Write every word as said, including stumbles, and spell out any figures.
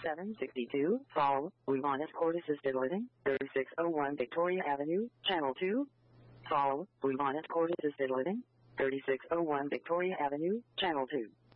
seven sixty-two, Fall, Bluebonnet Court Assisted Living, thirty-six oh one Victoria Avenue, Channel two. Fall, Bluebonnet Court Assisted Living, thirty-six oh one Victoria Avenue, Channel two.